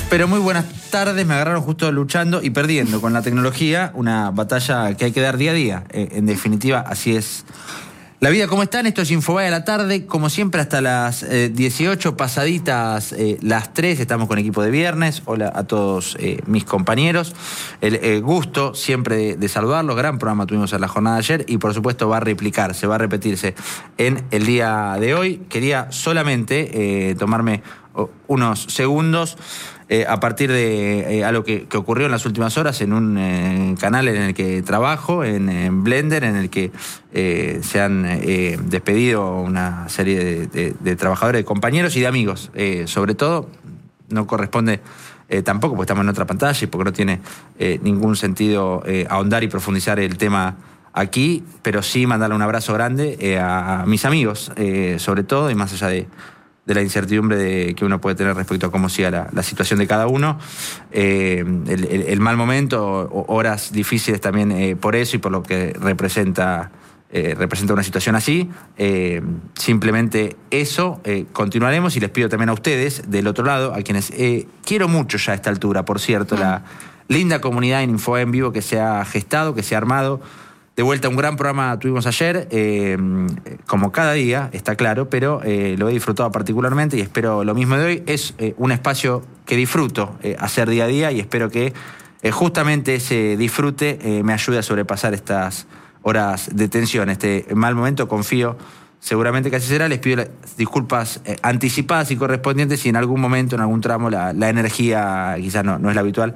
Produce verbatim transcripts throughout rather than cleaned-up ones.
Pero muy buenas tardes, me agarraron justo luchando y perdiendo con la tecnología, una batalla que hay que dar día a día. Eh, en definitiva, así es la vida. ¿Cómo están? Esto es Infobae a la tarde, como siempre hasta las eh, dieciocho pasaditas eh, las tres, estamos con equipo de viernes. Hola a todos eh, mis compañeros, el eh, gusto siempre de, de saludarlos, gran programa tuvimos en la jornada de ayer y por supuesto va a replicarse, va a repetirse en el día de hoy. Quería solamente eh, tomarme unos segundos Eh, a partir de eh, algo que, que ocurrió en las últimas horas en un eh, canal en el que trabajo, en, en Blender, en el que eh, se han eh, despedido una serie de, de, de trabajadores, de compañeros y de amigos. Eh, sobre todo, no corresponde eh, tampoco, porque estamos en otra pantalla y porque no tiene eh, ningún sentido eh, ahondar y profundizar el tema aquí, pero sí mandarle un abrazo grande eh, a, a mis amigos, eh, sobre todo, y más allá de de la incertidumbre de, que uno puede tener respecto a cómo siga la, la situación de cada uno, eh, el, el, el mal momento, o, horas difíciles también eh, por eso y por lo que representa, eh, representa una situación así. Eh, simplemente eso, eh, continuaremos y les pido también a ustedes, del otro lado, a quienes eh, quiero mucho ya a esta altura, por cierto, mm. la linda comunidad en Infobae en Vivo que se ha gestado, que se ha armado. De vuelta, un gran programa tuvimos ayer, eh, como cada día, está claro, pero eh, lo he disfrutado particularmente y espero lo mismo de hoy. Es eh, un espacio que disfruto eh, hacer día a día y espero que eh, justamente ese disfrute eh, me ayude a sobrepasar estas horas de tensión, este mal momento. Confío seguramente que así será. Les pido disculpas eh, anticipadas y correspondientes si en algún momento, en algún tramo, la, la energía quizás no, no es la habitual.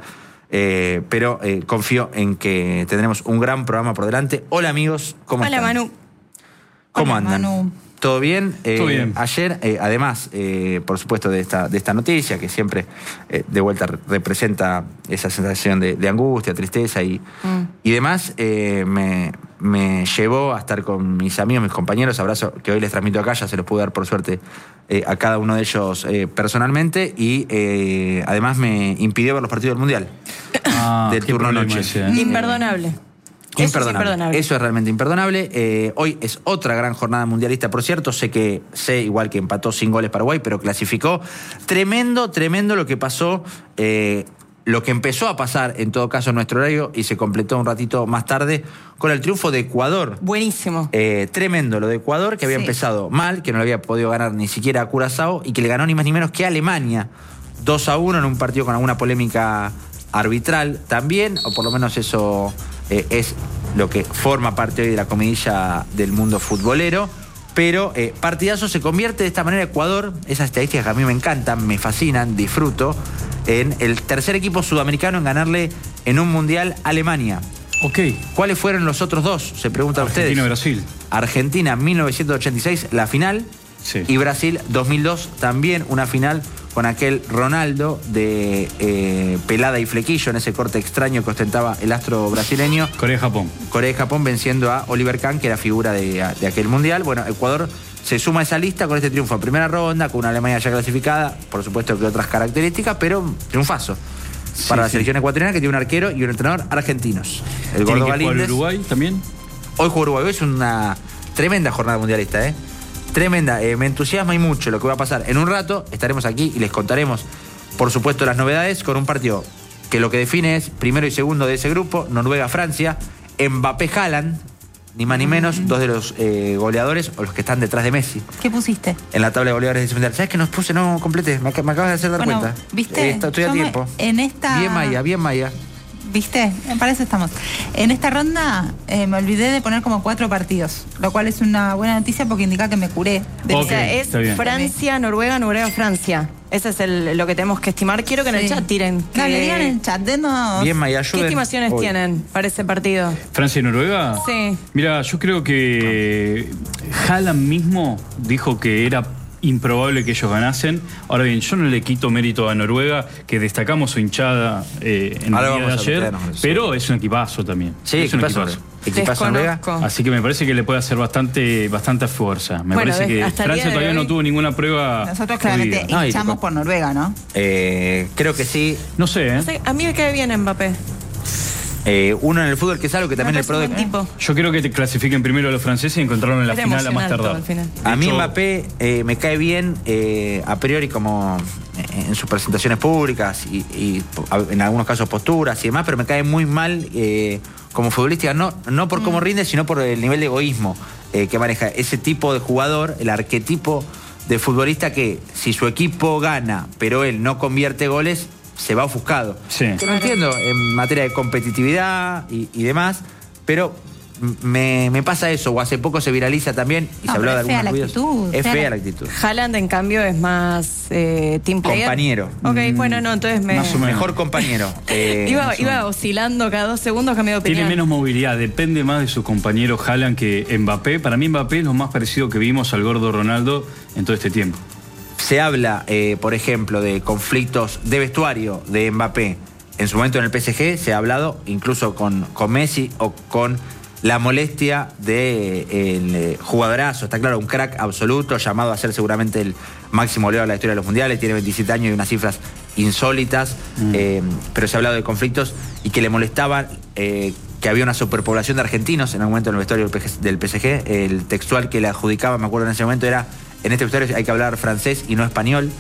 Eh, pero eh, confío en que tendremos un gran programa por delante. Hola amigos, ¿cómo Hola, están? Manu. ¿Cómo Hola, andan? Manu. ¿Todo bien? Eh, Todo bien. Ayer, eh, además, eh, por supuesto, de esta, de esta noticia, que siempre eh, de vuelta re- representa esa sensación de, de angustia, tristeza y, mm. y demás, eh, me, me llevó a estar con mis amigos, mis compañeros. Abrazo que hoy les transmito acá, ya se los pude dar por suerte eh, a cada uno de ellos eh, personalmente, y eh, además me impidió ver los partidos del Mundial ah, del turno noche. Ese, ¿eh? Imperdonable. Imperdonable. Eso es imperdonable. Eso es realmente imperdonable. Eh, hoy es otra gran jornada mundialista, por cierto. Sé que, sé igual que empató sin goles Paraguay, pero clasificó. Tremendo, tremendo lo que pasó, eh, lo que empezó a pasar, en todo caso, en nuestro horario, y se completó un ratito más tarde con el triunfo de Ecuador. Buenísimo. Eh, tremendo lo de Ecuador, que había Sí. empezado mal, que no le había podido ganar ni siquiera a Curazao, y que le ganó ni más ni menos que a Alemania dos a uno en un partido con alguna polémica arbitral también, o por lo menos eso eh, es lo que forma parte hoy de la comidilla del mundo futbolero. Pero eh, partidazo, se convierte de esta manera Ecuador, esas estadísticas que a mí me encantan, me fascinan, disfruto, en el tercer equipo sudamericano en ganarle en un mundial a Alemania. Ok. ¿Cuáles fueron los otros dos? Se preguntan ustedes. Argentina y Brasil. Argentina mil novecientos ochenta y seis, la final. Sí. Y Brasil dos mil dos, también una final con aquel Ronaldo de eh, pelada y flequillo, en ese corte extraño que ostentaba el astro brasileño. Corea-Japón. Corea y Japón venciendo a Oliver Kahn, que era figura de, de aquel mundial. Bueno, Ecuador se suma a esa lista con este triunfo en primera ronda, con una Alemania ya clasificada, por supuesto que otras características, pero triunfazo Sí, para la sí. selección ecuatoriana, que tiene un arquero y un entrenador argentinos. El ¿Tiene Gordo que jugar Galíndez. Uruguay también? Hoy juega Uruguay. Hoy es una tremenda jornada mundialista, ¿eh? Tremenda. Eh, me entusiasma y mucho lo que va a pasar. En un rato estaremos aquí y les contaremos, por supuesto, las novedades con un partido que lo que define es primero y segundo de ese grupo, Noruega-Francia, Mbappé-Haaland, ni más ni menos, mm. dos de los eh, goleadores o los que están detrás de Messi. ¿Qué pusiste? En la tabla de goleadores de ese mundial. ¿Sabes qué nos puse? No completé. Me, me acabas de hacer dar bueno, cuenta. ¿viste? Eh, estoy a Yo me, tiempo. En esta... Bien Maya, bien Maya. ¿Viste? Para eso estamos. En esta ronda eh, me olvidé de poner como cuatro partidos, lo cual es una buena noticia porque indica que me curé. De Ok, O sea, es está bien. Francia, Noruega, Noruega, Francia. Ese es el, lo que tenemos que estimar. Quiero que en el Sí. chat tiren. No, que- le digan en el chat, denos... Bien Maya, ¿Qué ayuden. estimaciones Hoy. tienen para ese partido? ¿Francia y Noruega? Sí. Mira, yo creo que Haaland mismo dijo que era improbable que ellos ganasen. Ahora bien, yo no le quito mérito a Noruega, que destacamos su hinchada eh, en Ahora el día de vamos a ayer, meternos en eso. pero es un equipazo también. Sí, es un equipazo. equipazo. Equipazo Noruega. Desconozco. Así que me parece que le puede hacer bastante, bastante fuerza. Me Bueno, parece de- que hasta el Francia día de todavía hoy- no tuvo ninguna prueba. Nosotros claramente jodida. No, y- hinchamos por Noruega, ¿no? Eh, creo que sí. No sé, ¿eh? No sé, a mí me cae bien Mbappé. Eh, uno en el fútbol que es algo que también Me el pro de... parece un buen tipo. Yo creo que te clasifiquen primero a los franceses y encontraron en la Era final a más emocional todo tardar. al final. A mí De hecho, Mbappé eh, me cae bien eh, a priori como en sus presentaciones públicas y, y en algunos casos posturas y demás, pero me cae muy mal eh, como futbolística, no, no por cómo rinde, sino por el nivel de egoísmo eh, que maneja. Ese tipo de jugador, el arquetipo de futbolista que si su equipo gana, pero él no convierte goles, se va ofuscado. Sí. Yo no entiendo en materia de competitividad y, y demás, pero me, me pasa eso, o hace poco se viraliza también y No, se habló de pero es fea algunos la ruidos. actitud, Es fea fea la- la actitud. Haaland, en cambio, es más eh, team player. Compañero. Ok, bueno, no, entonces me... Más o menos. Mejor compañero. Eh, Iba, iba oscilando cada dos segundos, cambié de opinión. Tiene menos movilidad, depende más de su compañero Haaland que Mbappé. Para mí Mbappé es lo más parecido que vimos al gordo Ronaldo en todo este tiempo. Se habla, eh, por ejemplo, de conflictos de vestuario de Mbappé. En su momento en el P S G se ha hablado incluso con, con Messi o con la molestia del de, jugadorazo. Está claro, un crack absoluto, llamado a ser seguramente el máximo goleador de la historia de los mundiales. Tiene veintisiete años y unas cifras insólitas. Mm. Eh, pero se ha hablado de conflictos y que le molestaban eh, que había una superpoblación de argentinos en algún momento en el vestuario del P S G. El textual que le adjudicaba, me acuerdo en ese momento, era: en este vestuario hay que hablar francés y no español,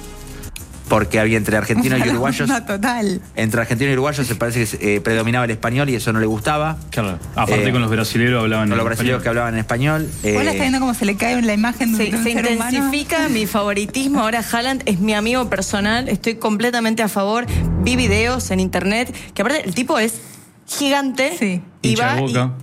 porque había entre argentinos y uruguayos. No, total. Entre argentinos y uruguayos se parece que eh, predominaba el español y eso no le gustaba. Claro. Aparte Eh, con los brasileños hablaban Con en los brasileños español. que hablaban en español. eh, Hola, está viendo cómo se le cae en la imagen de Se, un se ser humano. intensifica mi favoritismo. Ahora Haaland es mi amigo personal. Estoy completamente a favor. Vi videos en internet. Que aparte el tipo es gigante. Sí. Y Hincha va de y- Boca.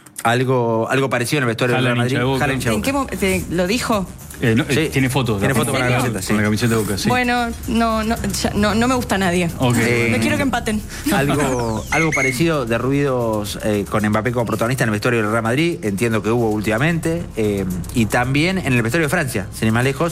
algo, algo parecido en el vestuario del Real Haaland, Madrid. hincha de Boca. Haaland, hincha de ¿En qué Boca. mo- te- lo dijo? Eh, no, eh, Sí. tiene fotos. Tiene de- fotos con la con camiseta, sí. Con la camiseta de Boca, sí. Bueno, no, no, ya- no, no me gusta a nadie. Ok. Eh, No quiero que empaten. Algo, algo parecido de ruidos eh, con Mbappé como protagonista en el vestuario del Real Madrid, entiendo que hubo últimamente, eh, y también en el vestuario de Francia, sin ir más lejos,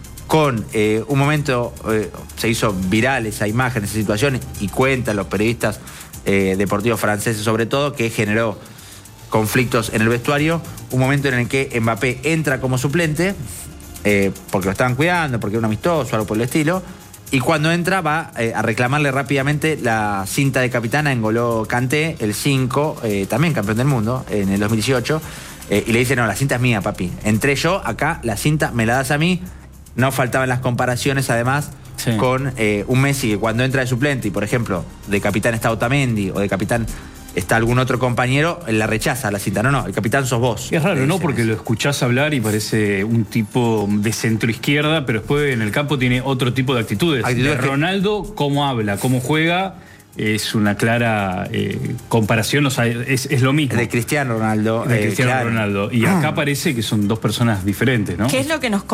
con eh, un momento, eh, se hizo viral esa imagen, esa situación, y cuentan los periodistas eh, deportivos franceses sobre todo, que generó conflictos en el vestuario, un momento en el que Mbappé entra como suplente, eh, porque lo estaban cuidando, porque era un amistoso o algo por el estilo, y cuando entra va eh, a reclamarle rápidamente la cinta de capitana en N'Golo Kanté, el cinco, eh, también campeón del mundo, en el dos mil dieciocho, eh, y le dice: no, la cinta es mía, papi. Entré yo, acá, la cinta me la das a mí. No faltaban las comparaciones, además, Sí. con eh, un Messi que cuando entra de suplente, y por ejemplo, de capitán está Otamendi, o de capitán está algún otro compañero, la rechaza la cinta. No, no, el capitán sos vos. Es raro, Le ¿no? dicen Porque eso. lo escuchás hablar y parece un tipo de centro izquierda, pero después en el campo tiene otro tipo de actitudes. Actitudes De que- Ronaldo, cómo habla, cómo juega, es una clara eh, comparación, o sea, es, es lo mismo. De Cristiano Ronaldo. De eh, Cristiano claro. Ronaldo. Y acá parece que son dos personas diferentes, ¿no? ¿Qué es lo que nos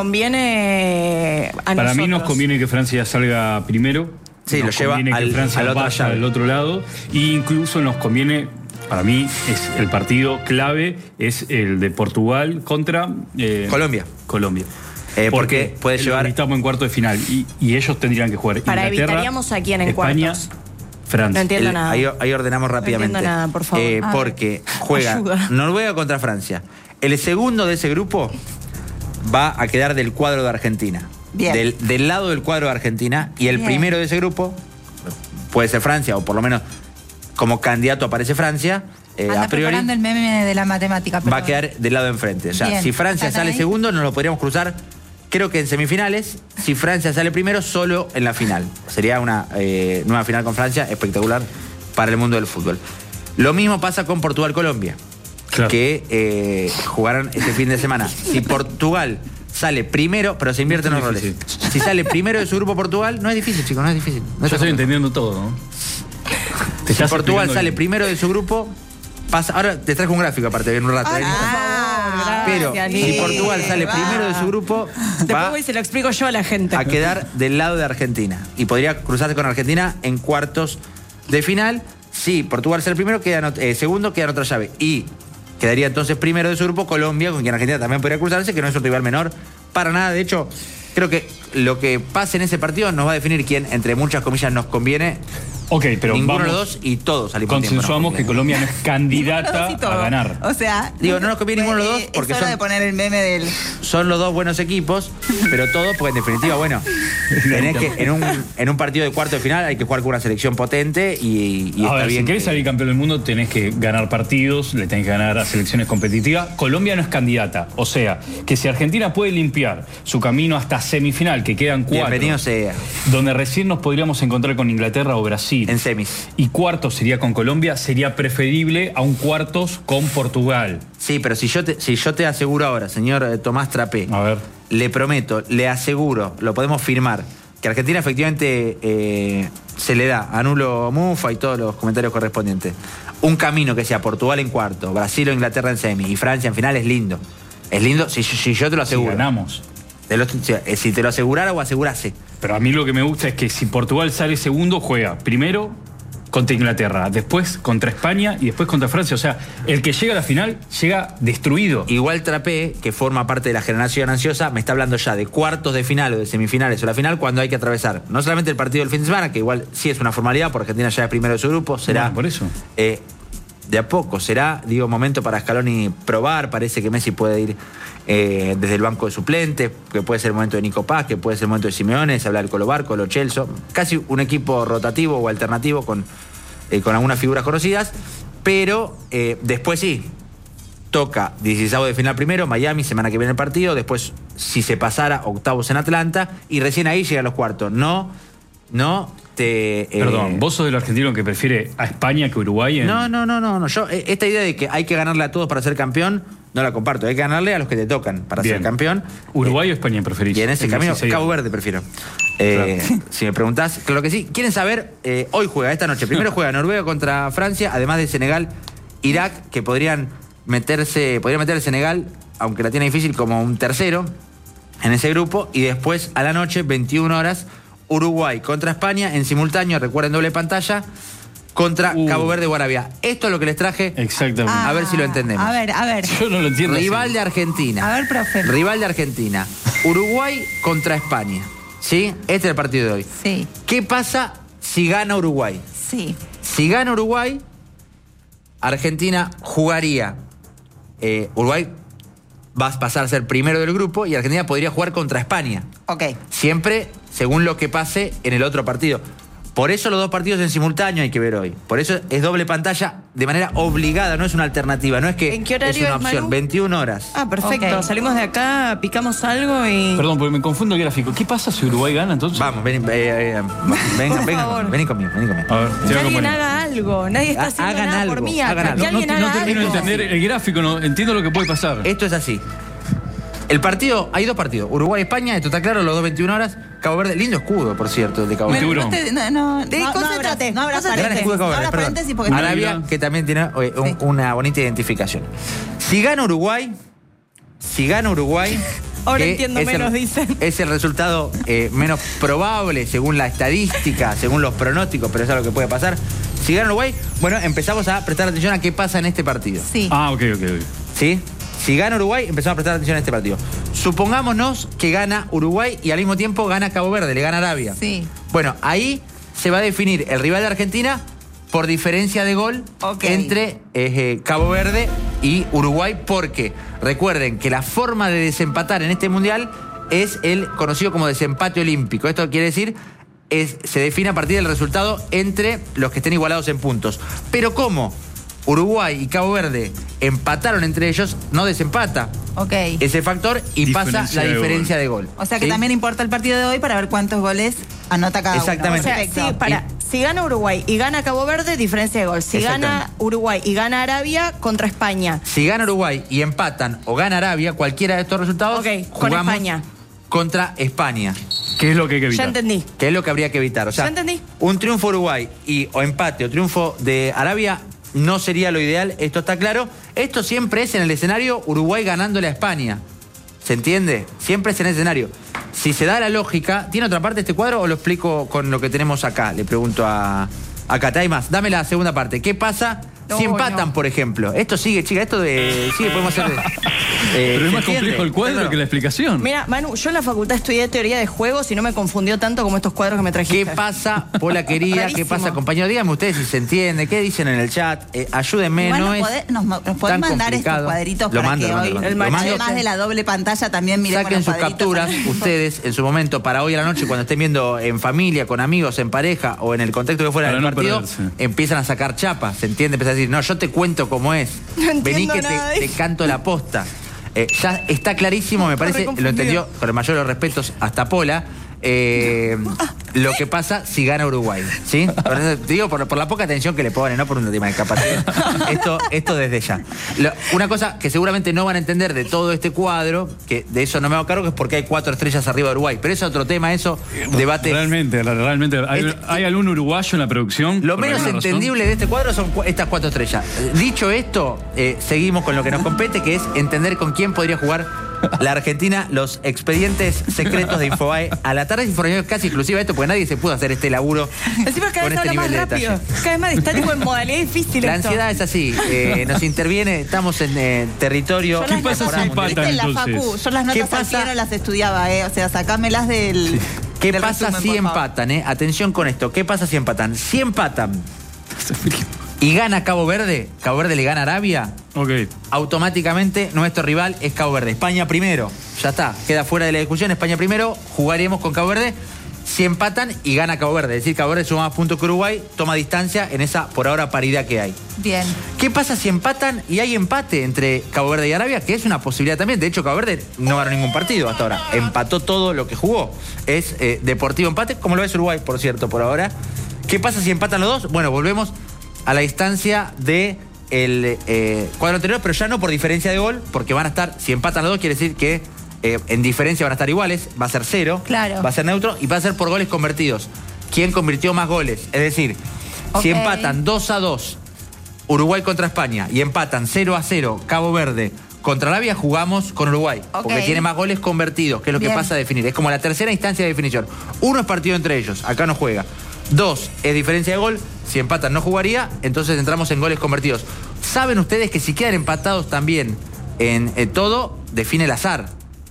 conviene a Para mí nos nosotros? conviene que Francia salga primero. Sí, nos lo lleva conviene al- que Francia al otro vaya llave. al otro lado. E incluso nos conviene, para mí, es el partido clave, es el de Portugal contra eh, Colombia. Colombia. Eh, porque puede lo llevar- Estamos en cuarto de final y, y ellos tendrían que jugar. Para, Inglaterra, evitaríamos a quién en España, cuartos. Francia. No entiendo El- nada. ahí, ahí ordenamos rápidamente. entiendo nada, por favor. Eh, A ver. porque juega Ayuda. Noruega contra Francia. El segundo de ese grupo va a quedar del cuadro de Argentina. Bien. Del, del lado del cuadro de Argentina. Y el Bien. primero de ese grupo puede ser Francia, o por lo menos como candidato aparece Francia. eh, Anda a priori preparando el meme de la matemática. va a perdón. quedar del lado de enfrente. O sea, Bien. si Francia ¿Están sale ahí? segundo, nos lo podríamos cruzar, creo que en semifinales. Si Francia sale primero, solo en la final. Sería una eh, nueva final con Francia, espectacular para el mundo del fútbol. Lo mismo pasa con Portugal-Colombia, Claro. que eh, jugarán este fin de semana. Si Portugal sale primero, pero se invierten los Es roles. difícil. Si sale primero de su grupo Portugal, no es difícil, chicos, no es difícil. No es Yo estoy complejo. entendiendo todo, ¿no? Te Si estás Portugal explicando sale bien. primero de su grupo, pasa. Ahora te traje un gráfico aparte en un rato. ¿eh? Ah, Pero gracias, si Liz. Portugal sale primero de su grupo, Después va voy y se lo explico yo a la gente. a quedar del lado de Argentina. Y podría cruzarse con Argentina en cuartos de final. Si Portugal sale primero, queda en ot- eh, segundo, queda en otra llave. Y quedaría entonces primero de su grupo Colombia, con quien Argentina también podría cruzarse, que no es un rival menor para nada. De hecho, creo que lo que pase en ese partido nos va a definir quién, entre muchas comillas, nos conviene Ok, pero ninguno vamos, de los dos y todos al mismo tiempo. consensuamos ¿no? que Colombia no es candidata Y todo. a ganar. O sea, Digo, no nos conviene ninguno de los dos porque es hora son- de poner el meme del. Son los dos buenos equipos, pero todos, porque en definitiva, bueno, tenés que en un, en un partido de cuarto de final hay que jugar con una selección potente y, y A está ver, bien. si querés que- salir campeón del mundo tenés que ganar partidos, le tenés que ganar a selecciones competitivas. Colombia no es candidata, o sea, que si Argentina puede limpiar su camino hasta semifinal, que quedan cuatro, Bienvenido sea. donde recién nos podríamos encontrar con Inglaterra o Brasil, En semis. y cuartos sería con Colombia, sería preferible a un cuartos con Portugal. Sí, pero si yo te, si yo te aseguro ahora, señor eh, Tomás Trapé, A ver. le prometo, le aseguro, lo podemos firmar, que Argentina efectivamente eh, se le da, anulo Mufa y todos los comentarios correspondientes, un camino que sea Portugal en cuarto, Brasil o Inglaterra en semi y Francia en final es lindo. Es lindo si, si yo te lo Si aseguro. ganamos. Te lo- si, eh, si te lo asegurara o asegurase. Pero a mí lo que me gusta es que si Portugal sale segundo, juega primero contra Inglaterra, después contra España y después contra Francia. O sea, el que llega a la final llega destruido. Igual Trapé, que forma parte de la generación ansiosa, me está hablando ya de cuartos de final o de semifinales o la final cuando hay que atravesar. No solamente el partido del fin de semana, que igual sí es una formalidad, porque Argentina ya es primero de su grupo, será. Bueno, por eso. eh, de a poco, será, digo, momento para Scaloni probar. Parece que Messi puede ir eh, desde el banco de suplentes, que puede ser el momento de Nico Paz, que puede ser el momento de Simeone, se habla del Colo Barco, Lo Celso. Casi un equipo rotativo o alternativo con, eh, con algunas figuras conocidas, pero eh, después sí. Toca dieciséis de final primero, Miami, semana que viene el partido, después si se pasara, octavos en Atlanta, y recién ahí llegan los cuartos. No, no te... eh, Perdón, vos sos del argentino que prefiere a España que a Uruguay en... No, no, no, no, no. Yo, eh, esta idea de que hay que ganarle a todos para ser campeón, no la comparto. Hay que ganarle a los que te tocan para Bien. ser campeón. ¿Uruguay o España preferís? Y en ese En camino, dieciséis. Cabo Verde prefiero. Eh, Si me preguntás, claro que sí. ¿Quieren saber? Eh, hoy juega, esta noche. Primero juega Noruega contra Francia, además de Senegal, Irak, que podrían meterse, podría meter el Senegal, aunque la tiene difícil, como un tercero en ese grupo. Y después, a la noche, veintiuna horas, Uruguay contra España, en simultáneo, recuerden, doble pantalla, contra Uh. Cabo Verde o Arabia. Esto es lo que les traje. Exactamente. A ver si lo entendemos. A ver, a ver. Yo no lo entiendo. Rival así. de Argentina. A ver, profe. Rival de Argentina. Uruguay contra España. ¿Sí? Este es el partido de hoy. Sí, ¿Qué pasa si gana Uruguay? sí. Si gana Uruguay, Argentina jugaría. eh, Uruguay va a pasar a ser primero del grupo y Argentina podría jugar contra España. Ok. Siempre según lo que pase en el otro partido. Por eso los dos partidos en simultáneo hay que ver hoy. Por eso es doble pantalla de manera obligada, no es una alternativa, no es que ¿En qué horario es una es, opción. Manu? veintiuna horas. Ah, perfecto. Ok. Salimos de acá, picamos algo y... Perdón, porque me confundo el gráfico. ¿Qué pasa si Uruguay gana entonces? Vamos, vení, eh, eh, venga, Por venga, favor. vení conmigo, vení conmigo. A ver, te Que voy a alguien acompañar. haga algo. Nadie está Ha- haciendo hagan nada algo, por mí. hagan Que algo. No, no, alguien no haga termino de algo. entender el gráfico, no entiendo lo que puede pasar. Esto es así. El partido, hay dos partidos, Uruguay-España, esto está claro, los dos veintiuna horas. Cabo Verde, lindo escudo, por cierto, de Cabo Me- Verde. tiburón. No, te- no, no, Sí, no, no concéntrate, abras- no abras concéntrate. Gran paréntesis, escudo de Cabo no Verde, abras perdón. paréntesis porque Mira, Arabia, mira. que también tiene eh, un- Sí. una bonita identificación. Si gana Uruguay, si gana Uruguay... Ahora que entiendo es el- menos, dicen. Es el resultado eh, menos probable según la estadística, según los pronósticos, pero es algo que puede pasar. Si gana Uruguay, bueno, empezamos a prestar atención a qué pasa en este partido. Sí. Ah, ok, ok, ok. ¿Sí? Si gana Uruguay, empezamos a prestar atención a este partido. Supongámonos que gana Uruguay y al mismo tiempo gana Cabo Verde, le gana Arabia. Sí. Bueno, ahí se va a definir el rival de Argentina por diferencia de gol Ok. entre eh, Cabo Verde y Uruguay, porque recuerden que la forma de desempatar en este mundial es el conocido como desempate olímpico. Esto quiere decir, es, se define a partir del resultado entre los que estén igualados en puntos. Pero ¿cómo? Uruguay y Cabo Verde empataron entre ellos, no desempata Ok. ese factor y pasa Diferencia la de diferencia de gol. O sea que ¿Sí? también importa el partido de hoy para ver cuántos goles anota cada Exactamente. O uno. sea, Perfecto. sí, para, si gana Uruguay y gana Cabo Verde, diferencia de gol. Si gana Exactamente. Uruguay y gana Arabia, contra España. Si gana Uruguay y empatan o gana Arabia, cualquiera de estos resultados, Ok, con jugamos España. contra España, ¿Qué es lo que hay que Ya evitar? entendí. que es lo que habría que evitar. O sea, Ya entendí. un triunfo Uruguay y o empate o triunfo de Arabia no sería lo ideal, esto está claro. Esto siempre es en el escenario Uruguay ganándole a España. ¿Se entiende? Siempre es en el escenario. Si se da la lógica, ¿tiene otra parte este cuadro o lo explico con lo que tenemos acá? Le pregunto a, a Cata. Hay más. Dame la segunda parte. ¿Qué pasa No, si empatan, no. por ejemplo. Esto sigue, chica, esto de... Sigue, podemos hacer... de- eh, Pero es ¿se más complejo entiende? el cuadro Claro. que la explicación. Mira, Manu, yo en la facultad estudié teoría de juegos y no me confundió tanto como estos cuadros que me trajiste. ¿Qué pasa, Pola querida? Rarísimo. ¿Qué pasa, compañero? Díganme ustedes si se entiende. ¿Qué dicen en el chat? Eh, ayúdenme, Igual no nos, es podés, nos, nos podés tan mandar complicado. estos cuadritos Lo para mando, que lo hoy, mando, lo el mando. Lo mando. además de la doble pantalla, también miremos Saquen los sus cuadritos capturas también. ustedes en su momento para hoy a la noche cuando estén viendo en familia, con amigos, en pareja o en el contexto que fuera Para del no partido, perderse. empiezan a sacar chapas, ¿se entiende? Empiezan a decir, no, yo te cuento cómo es. No entiendo Vení que nada te, de te canto la posta. Eh, ya está clarísimo, me parece, reconfundido. lo entendió con el mayor de los respetos hasta Pola. eh, lo que pasa si gana Uruguay, ¿sí? Por eso te digo por, por la poca atención que le ponen, no por un tema de capacidad. Esto, esto desde ya. Lo- una cosa que seguramente no van a entender de todo este cuadro, que de eso no me hago cargo, que es porque hay cuatro estrellas arriba de Uruguay. Pero eso es otro tema, eso, debate. Realmente, realmente. ¿Hay, Este- hay algún uruguayo en la producción? Lo por menos alguna razón? entendible de este cuadro son cu- estas cuatro estrellas. Eh, Dicho esto, eh, seguimos con lo que nos compete, que es entender con quién podría jugar la Argentina, los expedientes secretos de Infobae a la tarde. Es información casi exclusiva de esto, porque nadie se pudo hacer este laburo Encima cada con vez este habla más nivel de rápido. detalle. Cada vez más está tipo en modalidad difícil La esto. ansiedad es así, eh, nos interviene, estamos en eh, territorio... Yo ¿Qué las pasa notas- si temporada empatan, ¿viste? En la entonces? facu, yo las ¿Qué notas al pasa? pie no las estudiaba, eh. O sea, sacámelas del. ¿Qué del pasa resumen, si por favor. empatan? Eh? Atención con esto, ¿qué pasa si empatan? Si empatan y gana Cabo Verde, Cabo Verde le gana a Arabia, Ok. automáticamente nuestro rival es Cabo Verde. España primero, ya está, queda fuera de la discusión. España primero, jugaremos con Cabo Verde. Si empatan y gana Cabo Verde, es decir, Cabo Verde suma más puntos que Uruguay, toma distancia en esa por ahora paridad que hay. Bien. ¿Qué pasa si empatan y hay empate entre Cabo Verde y Arabia? Que es una posibilidad también. De hecho, Cabo Verde no ganó ningún partido hasta ahora. Empató todo lo que jugó. Es eh, deportivo empate, como lo es Uruguay, por cierto, por ahora. ¿Qué pasa si empatan los dos? Bueno, volvemos a la distancia de el eh, cuadro anterior, pero ya no por diferencia de gol, porque van a estar, si empatan los dos, quiere decir que eh, en diferencia van a estar iguales, va a ser cero, Claro. va a ser neutro y va a ser por goles convertidos. ¿Quién convirtió más goles? Es decir, si Ok. empatan dos a dos Uruguay contra España y empatan cero a cero Cabo Verde contra Arabia, jugamos con Uruguay, Ok. porque tiene más goles convertidos, que es lo Bien. que pasa a definir. Es como la tercera instancia de definición. Uno es partido entre ellos, acá no juega. Dos es diferencia de gol, si empatan no jugaría, entonces entramos en goles convertidos. ¿Saben ustedes que si quedan empatados también en eh, todo, define el azar?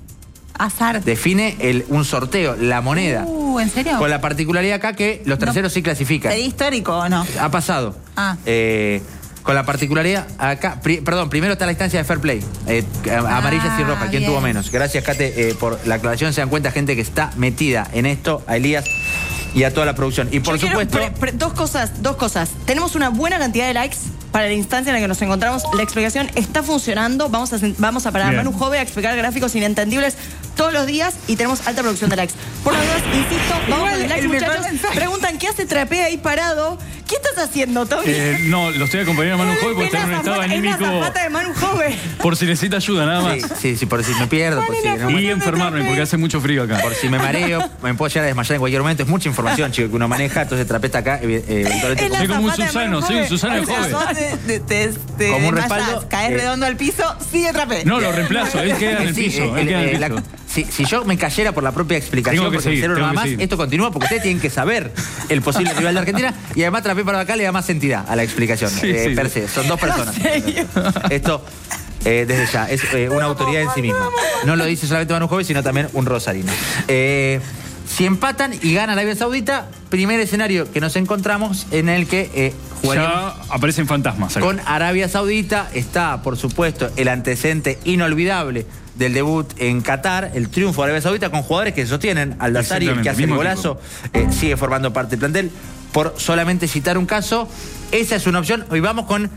Azar. Define el, un sorteo, la moneda. Uh, ¿en serio? Con la particularidad acá que los terceros sí clasifican. ¿Sería histórico o no? Ha pasado. Ah. Eh, con la particularidad, acá, pri- perdón, primero está la instancia de fair play, eh, a- amarillas y Ah, rojas, ¿quién bien. tuvo menos? Gracias, Kate, eh, por la aclaración, se dan cuenta gente que está metida en esto, a Elías y a toda la producción. Y por Yo quiero supuesto, pre- pre- dos cosas, dos cosas. Tenemos una buena cantidad de likes para la instancia en la que nos encontramos. La explicación está funcionando. Vamos a, sen- vamos a parar a Bien. Manu Jove a explicar gráficos inentendibles todos los días y tenemos alta producción de likes. Por las dudas, insisto, vamos Igual, con los likes, el mejor muchachos. mensaje. Preguntan, ¿qué hace Trapé ahí parado? ¿Qué estás haciendo, Tommy? Eh, no, lo estoy acompañando a Manu Joy porque Es está en un la estado zapata- es la anímico zapata de Manu Jove. por si necesita ayuda, nada más. sí, sí, sí, por si me pierdo, por si, no- Y enfermarme porque hace mucho frío acá. por si me mareo, me puedo llegar a desmayar en cualquier momento. Es mucha información, chico, que uno maneja, entonces trapeta acá, eh, eventualmente Es la Soy como un zapata de Susano, Manu soy un Jove. Susano de O sea, joven. sos de- de- te- te Como un desmayás, respaldo, caes eh, redondo al piso, sigue trapé. No, lo reemplazo, él queda en el Sí, piso. eh, Él queda en eh, el la- piso. si, si yo me cayera por la propia explicación, Tengo que porque mi seguir, cerebro tengo nada que más, seguir. esto continúa porque ustedes tienen que saber el posible rival de Argentina y además Trapé para acá le da más entidad a la explicación. Sí, eh, sí, per sí. se, son dos personas. serio? Esto, eh, desde ya, es eh, una autoridad en sí misma. No lo dice solamente Manu Jove, sino también un rosarino. Eh, si empatan y gana Arabia Saudita, primer escenario que nos encontramos en el que eh, jugaríamos Ya aparecen fantasmas acá. con Arabia Saudita. Está, por supuesto, el antecedente inolvidable del debut en Qatar, el triunfo de Arabia Saudita con jugadores que se sostienen. Al-Dazari, el que hace el Mismo golazo, eh, sigue formando parte del plantel. Por solamente citar un caso, esa es una opción. Hoy vamos con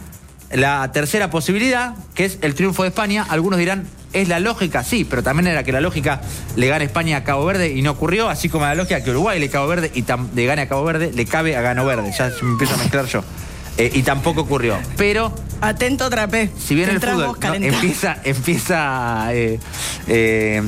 la tercera posibilidad, que es el triunfo de España. Algunos dirán, ¿es la lógica? Sí, pero también era que la lógica le gane España a Cabo Verde y no ocurrió, así como la lógica que Uruguay le Cabo Verde y tam- le gane a Cabo Verde, le cabe a Gano Verde. Ya me empiezo a mezclar yo. Eh, y tampoco ocurrió. Pero Atento, Trapé. si bien el Entramos fútbol ¿no? calentados. empieza, empieza eh, eh,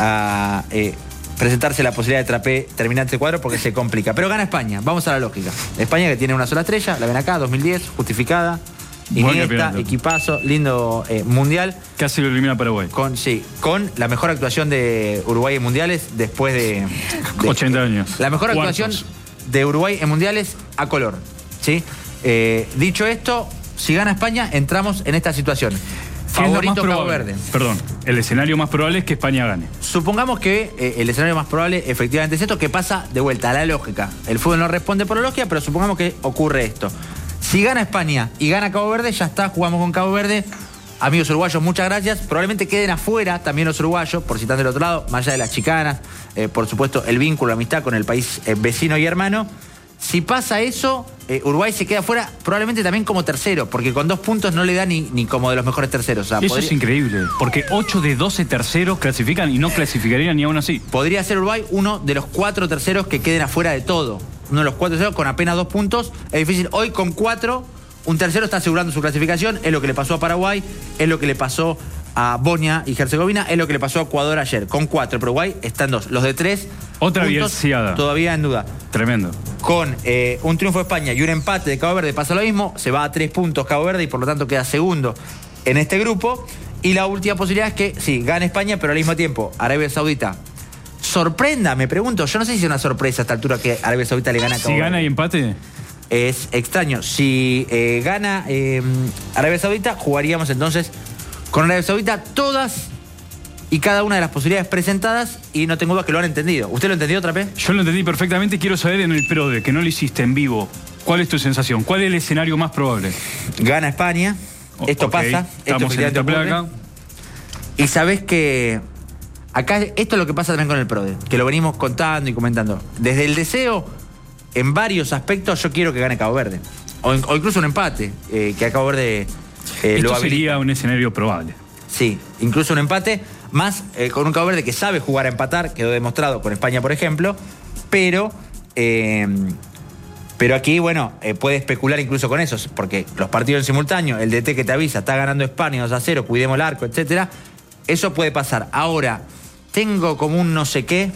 a eh, presentarse la posibilidad de Trapé terminar este cuadro porque se complica. Pero gana España, vamos a la lógica. España que tiene una sola estrella, la ven acá, dos mil diez, justificada. Buen Iniesta, campeonato. equipazo, lindo eh, mundial. Casi lo elimina Paraguay. Con, sí, con la mejor actuación de Uruguay en mundiales después de, de- ochenta años. La mejor Cuartos. actuación de Uruguay en mundiales a color. ¿Sí? Eh, dicho esto, si gana España, entramos en esta situación. ¿Qué es lo más Favorito Cabo probable? Verde. Perdón, el escenario más probable es que España gane. Supongamos que eh, el escenario más probable efectivamente es esto, que pasa de vuelta a la lógica. El fútbol no responde por la lógica, pero supongamos que ocurre esto. Si gana España y gana Cabo Verde, ya está, jugamos con Cabo Verde. Amigos uruguayos, muchas gracias. Probablemente queden afuera también los uruguayos, por si están del otro lado, más allá de las chicanas, eh, por supuesto el vínculo, la amistad con el país eh, vecino y hermano. Si pasa eso, eh, Uruguay se queda afuera probablemente también como tercero, porque con dos puntos no le da ni, ni como de los mejores terceros. O sea, Eso podría, es increíble, porque ocho de doce terceros clasifican y no clasificarían ni aún así. podría ser Uruguay uno de los cuatro terceros que queden afuera de todo. Uno de los cuatro terceros con apenas dos puntos. Es difícil. Hoy con cuatro, un tercero está asegurando su clasificación. Es lo que le pasó a Paraguay, es lo que le pasó a Bosnia y Herzegovina, es lo que le pasó a Ecuador ayer. Con cuatro, pero Uruguay están dos. Los de tres Otra puntos bielciada. todavía en duda. Tremendo. Con eh, un triunfo de España y un empate de Cabo Verde pasa lo mismo. Se va a tres puntos Cabo Verde y por lo tanto queda segundo en este grupo. Y la última posibilidad es que, sí, gane España, pero al mismo tiempo Arabia Saudita sorprenda, me pregunto. Yo no sé si es una sorpresa a esta altura que Arabia Saudita le gana a Cabo Si Verde. gana y empate, Es extraño. Si eh, gana eh, Arabia Saudita, jugaríamos entonces con Arabia Saudita todas y cada una de las posibilidades presentadas, y no tengo duda que lo han entendido. ¿Usted lo entendió otra vez? yo lo entendí perfectamente. Quiero saber en el PRODE, que no lo hiciste en vivo, ¿cuál es tu sensación? ¿Cuál es el escenario más probable? Gana España. Esto Ok, pasa. Esto estamos en esta efectivamente ocurre. placa. Y sabés que acá esto es lo que pasa también con el PRODE, que lo venimos contando y comentando. Desde el deseo, en varios aspectos, yo quiero que gane Cabo Verde. O, o incluso un empate, eh, que a Cabo Verde eh, Esto lo habilita. sería un escenario probable. Sí, incluso un empate, más eh, con un Cabo Verde que sabe jugar a empatar, quedó demostrado con España, por ejemplo, pero... Eh, Pero aquí, bueno, eh, puede especular incluso con eso, porque los partidos en simultáneo, el D T que te avisa, está ganando España dos a cero, cuidemos el arco, etcétera. Eso puede pasar. Ahora, tengo como un no sé qué,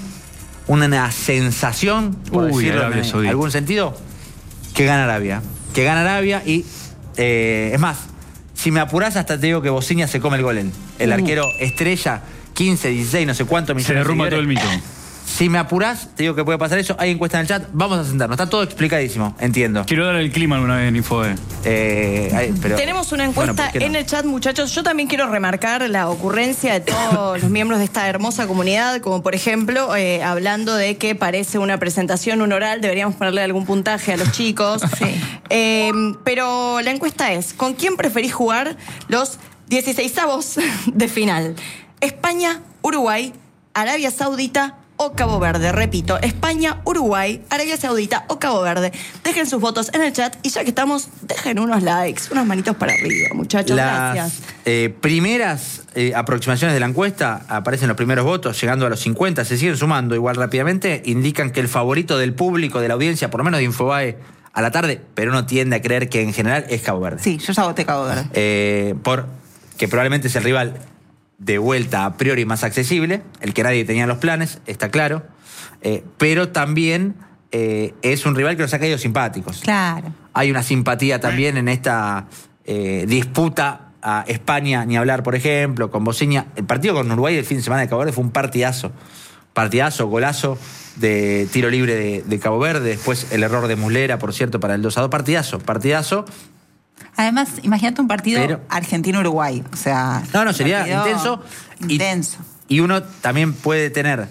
una sensación, por Uy, decirlo Arabia en Saudita. algún sentido, que gana Arabia. Que gana Arabia y, eh, es más, si me apurás hasta te digo que Bosnia se come el gol. El, el Uh. arquero estrella, quince, dieciséis, no sé cuánto millones Se derrumba de todo el mito. Si me apurás, te digo que puede pasar eso. Hay encuesta en el chat. Vamos a sentarnos. Está todo explicadísimo. Entiendo. Quiero dar el clima alguna vez en Infoe. Eh, ay, pero- Tenemos una encuesta Bueno, ¿por qué no? en el chat, muchachos. Yo también quiero remarcar la ocurrencia de todos los miembros de esta hermosa comunidad, como por ejemplo, eh, hablando de que parece una presentación, un oral, deberíamos ponerle algún puntaje a los chicos. Sí. Eh, pero la encuesta es, ¿con quién preferís jugar los dieciseisavos de final? España, Uruguay, Arabia Saudita o Cabo Verde. Repito, España, Uruguay, Arabia Saudita o Cabo Verde. Dejen sus votos en el chat y ya que estamos, dejen unos likes, unos manitos para arriba, muchachos. Las Gracias. eh, primeras eh, aproximaciones de la encuesta, aparecen los primeros votos, llegando a los cincuenta, se siguen sumando igual rápidamente, indican que el favorito del público, de la audiencia, por lo menos de Infobae a la tarde, pero uno tiende a creer que en general es Cabo Verde. Sí, yo ya voté Cabo Verde. Eh, por que probablemente es el rival de vuelta a priori más accesible, el que nadie tenía en los planes, está claro, eh, pero también eh, es un rival que nos ha caído simpáticos. Claro. Hay una simpatía también en esta eh, disputa a España, ni hablar, por ejemplo, con Bosnia. El partido con Uruguay del fin de semana de Cabo Verde fue un partidazo. Partidazo, golazo de tiro libre de, de Cabo Verde, después el error de Muslera, por cierto, para el dos a dos. Partidazo, partidazo. Además, imagínate un partido Pero- Argentina-Uruguay. O sea. No, no, sería partido intenso. Y- Intenso. Y uno también puede tener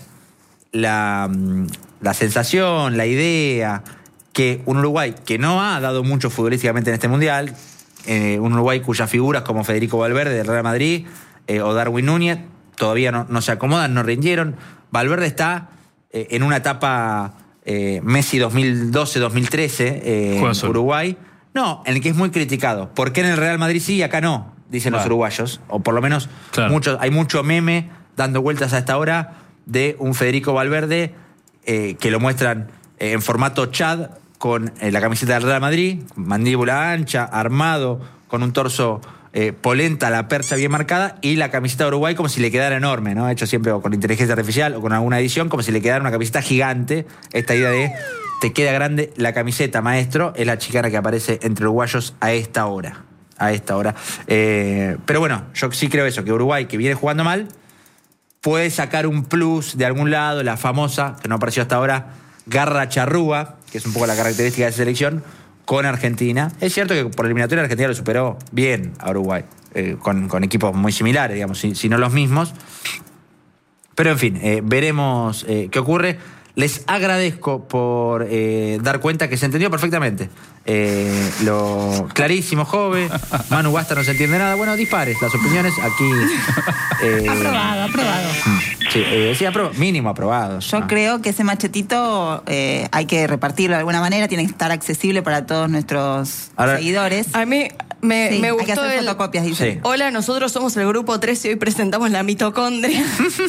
la, mm, la sensación, la idea, que un Uruguay que no ha dado mucho futbolísticamente en este Mundial, eh, un Uruguay cuyas figuras como Federico Valverde del Real Madrid eh, o Darwin Núñez todavía no, no se acomodan, no rindieron. Valverde está eh, en una etapa eh, Messi dos mil doce dos mil trece, eh, Juega en solo. Uruguay. No, en el que es muy criticado. ¿Por qué en el Real Madrid sí y acá no? Dicen los Claro. uruguayos. O por lo menos Claro. muchos, hay mucho meme dando vueltas a esta hora de un Federico Valverde eh, que lo muestran eh, en formato Chad con eh, la camiseta del Real Madrid, mandíbula ancha, armado, con un torso eh, polenta, la percha bien marcada, y la camiseta de Uruguay como si le quedara enorme, ¿no? Hecho siempre o con inteligencia artificial o con alguna edición, como si le quedara una camiseta gigante. Esta idea de te queda grande la camiseta, maestro, es la chicana que aparece entre uruguayos a esta hora. A esta hora. Eh, pero bueno, yo sí creo eso, que Uruguay, que viene jugando mal, puede sacar un plus de algún lado, la famosa, que no apareció hasta ahora, garra charrúa, que es un poco la característica de esa selección, con Argentina. Es cierto que por eliminatoria Argentina lo superó bien a Uruguay, eh, con, con equipos muy similares, digamos, si, si no los mismos. Pero en fin, eh, veremos eh, qué ocurre. Les agradezco por eh, dar cuenta que se entendió perfectamente. Eh, lo clarísimo, joven. Manu Basta no se entiende nada. Bueno, dispares las opiniones aquí. Eh, aprobado, aprobado. Sí, eh, sí, aprobado, mínimo aprobado. Yo ah. creo que ese machetito eh, hay que repartirlo de alguna manera, tiene que estar accesible para todos nuestros Ahora, seguidores. A mí me, sí, me gustó hay que hacer el... fotocopias, dice. Sí. Hola, nosotros somos el grupo tres y hoy presentamos la mitocondria.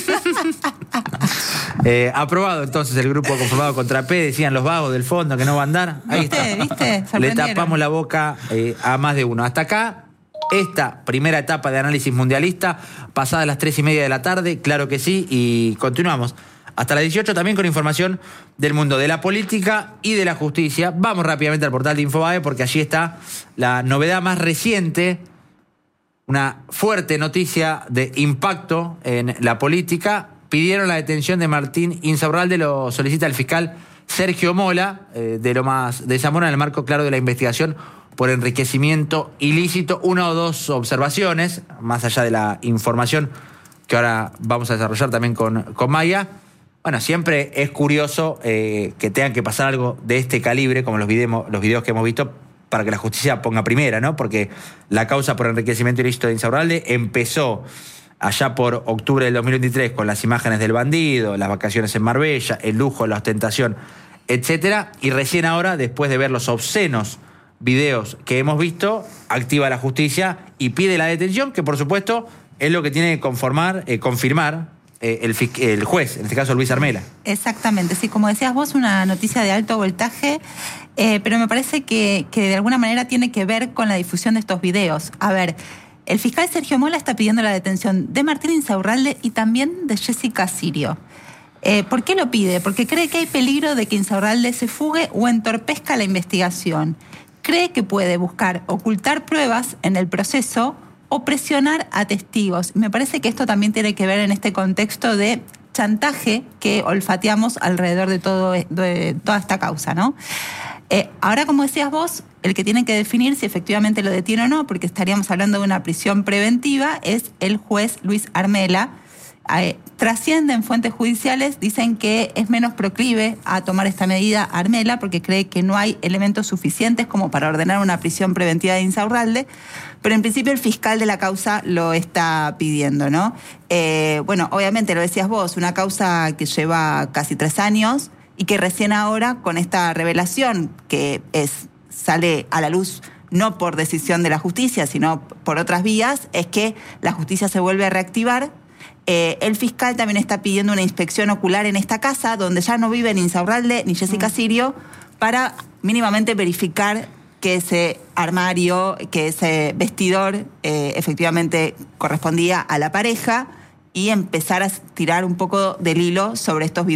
eh, aprobado entonces el grupo conformado contra P, decían los vagos del fondo que no va a andar. Ahí ¿Viste? está. ¿Viste? Le tapamos la boca eh, a más de uno. Hasta acá, esta primera etapa de análisis mundialista, pasadas las tres y media de la tarde, claro que sí, y continuamos hasta las dieciocho también con información del mundo de la política y de la justicia. Vamos rápidamente al portal de Infobae porque allí está la novedad más reciente, una fuerte noticia de impacto en la política. Pidieron la detención de Martín Insaurralde, lo solicita el fiscal Sergio Mola, eh, de lo más de Zamora, en el marco claro de la investigación por enriquecimiento ilícito. Una o dos observaciones, más allá de la información que ahora vamos a desarrollar también con, con Maya. Bueno, siempre es curioso eh, que tengan que pasar algo de este calibre, como los videos, los videos que hemos visto, para que la justicia ponga primera, ¿no? Porque la causa por enriquecimiento ilícito de Insaurralde empezó allá por octubre del dos mil veintitrés con las imágenes del bandido, las vacaciones en Marbella, el lujo, la ostentación, etcétera. Y recién ahora, después de ver los obscenos videos que hemos visto, activa la justicia y pide la detención, que por supuesto es lo que tiene que conformar, eh, confirmar eh, el, el juez, en este caso Luis Armela. Exactamente, sí, como decías vos, una noticia de alto voltaje, eh, pero me parece que, que de alguna manera tiene que ver con la difusión de estos videos. A ver, el fiscal Sergio Mola está pidiendo la detención de Martín Insaurralde y también de Jessica Sirio. Eh, ¿Por qué lo pide? Porque cree que hay peligro de que Insaurralde se fugue o entorpezca la investigación. Cree que puede buscar ocultar pruebas en el proceso o presionar a testigos. Me parece que esto también tiene que ver en este contexto de chantaje que olfateamos alrededor de, todo, de toda esta causa, ¿no? Eh, ahora, como decías vos, el que tiene que definir si efectivamente lo detiene o no, porque estaríamos hablando de una prisión preventiva, es el juez Luis Armela. Eh, trascienden fuentes judiciales, dicen que es menos proclive a tomar esta medida Armela porque cree que no hay elementos suficientes como para ordenar una prisión preventiva de Insaurralde, pero en principio el fiscal de la causa lo está pidiendo, ¿no? Eh, bueno, obviamente lo decías vos, una causa que lleva casi tres años y que recién ahora con esta revelación que es sale a la luz no por decisión de la justicia, sino por otras vías, es que la justicia se vuelve a reactivar. Eh, el fiscal también está pidiendo una inspección ocular en esta casa, donde ya no viven Insaurralde ni Jessica Sirio, para mínimamente verificar que ese armario, que ese vestidor eh, efectivamente correspondía a la pareja y empezar a tirar un poco del hilo sobre estos videos.